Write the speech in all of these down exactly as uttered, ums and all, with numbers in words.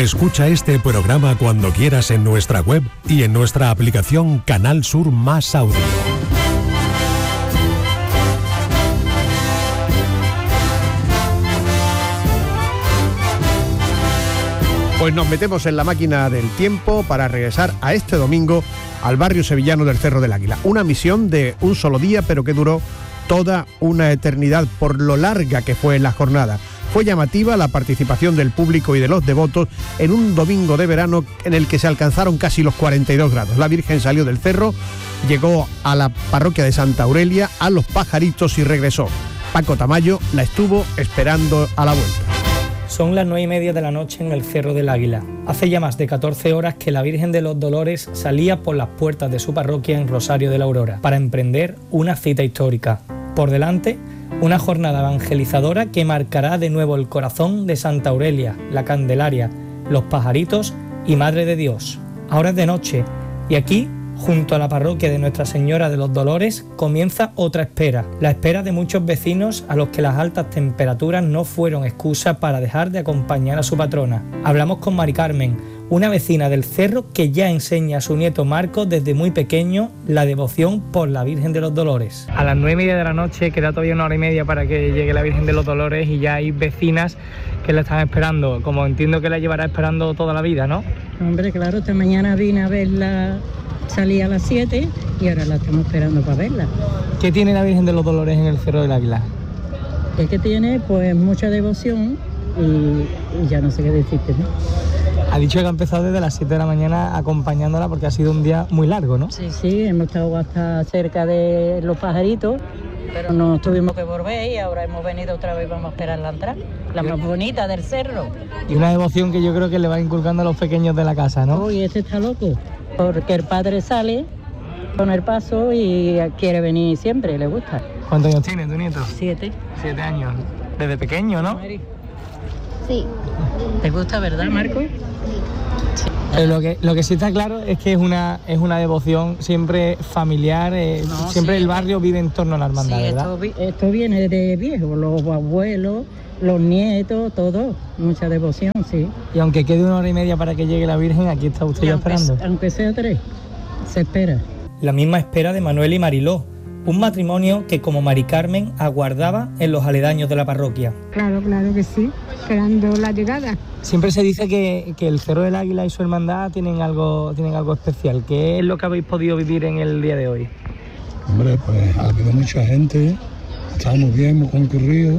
Escucha este programa cuando quieras en nuestra web y en nuestra aplicación Canal Sur Más Audio. Pues nos metemos en la máquina del tiempo para regresar a este domingo al barrio sevillano del Cerro del Águila. Una misión de un solo día, pero que duró toda una eternidad por lo larga que fue la jornada. Fue llamativa la participación del público y de los devotos en un domingo de verano en el que se alcanzaron casi los cuarenta y dos grados. La Virgen salió del cerro, llegó a la parroquia de Santa Aurelia, a Los Pajaritos y regresó. Paco Tamayo la estuvo esperando a la vuelta. Son las nueve y media de la noche en el Cerro del Águila. Hace ya más de catorce horas que la Virgen de los Dolores salía por las puertas de su parroquia en Rosario de la Aurora para emprender una cita histórica. Por delante, una jornada evangelizadora que marcará de nuevo el corazón de Santa Aurelia, la Candelaria, Los Pajaritos y Madre de Dios. Ahora es de noche y aquí, junto a la parroquia de Nuestra Señora de los Dolores, comienza otra espera, la espera de muchos vecinos a los que las altas temperaturas no fueron excusa para dejar de acompañar a su patrona. Hablamos con Mari Carmen, una vecina del cerro que ya enseña a su nieto Marco desde muy pequeño la devoción por la Virgen de los Dolores. A las nueve y media de la noche queda todavía una hora y media para que llegue la Virgen de los Dolores y ya hay vecinas que la están esperando, como entiendo que la llevará esperando toda la vida, ¿no? Hombre, claro, esta mañana vine a verla, salí a las siete y ahora la estamos esperando para verla. ¿Qué tiene la Virgen de los Dolores en el Cerro del Águila? Es que tiene pues mucha devoción y, y ya no sé qué decirte, ¿no? Ha dicho que ha empezado desde las siete de la mañana acompañándola porque ha sido un día muy largo, ¿no? Sí, sí, hemos estado hasta cerca de Los Pajaritos, pero nos tuvimos que volver y ahora hemos venido otra vez, vamos a esperar la entrada, la más bonita del cerro. Y una devoción que yo creo que le va inculcando a los pequeños de la casa, ¿no? Uy, este está loco, porque el padre sale con el paso y quiere venir siempre, le gusta. ¿Cuántos años tiene tu nieto? Siete. Siete años. Desde pequeño, ¿no? Sí. ¿Te gusta, verdad, Marco? Sí. Pero lo que, lo que sí está claro es que es una, es una devoción siempre familiar, eh, no, siempre sí. El barrio vive en torno a la hermandad, sí, ¿verdad? Esto, esto viene de viejo, los abuelos, los nietos, todo, mucha devoción, sí. Y aunque quede una hora y media para que llegue la Virgen, aquí está usted ya esperando. Aunque sea tres, se espera. La misma espera de Manuel y Mariló, un matrimonio que como Mari Carmen aguardaba en los aledaños de la parroquia. Claro, claro que sí, esperando la llegada. Siempre se dice que, que el Cerro del Águila y su hermandad tienen algo, tienen algo especial. ¿Qué es lo que habéis podido vivir en el día de hoy? Hombre, pues ha habido mucha gente, estamos bien, hemos concurrido.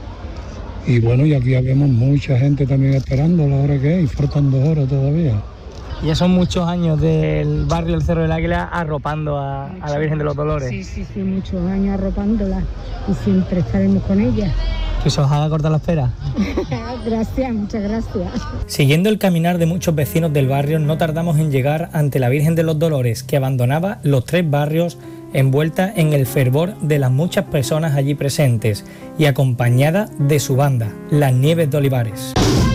Y bueno, y aquí habemos mucha gente también esperando a la hora que es, y faltan dos horas todavía. Ya son muchos años del barrio del Cerro del Águila arropando a, a la Virgen de los Dolores. Sí, sí, sí, muchos años arropándola y siempre estaremos con ella. Que se os haga cortar la espera. Gracias, muchas gracias. Siguiendo el caminar de muchos vecinos del barrio, no tardamos en llegar ante la Virgen de los Dolores, que abandonaba los tres barrios envuelta en el fervor de las muchas personas allí presentes y acompañada de su banda, las Nieves de Olivares.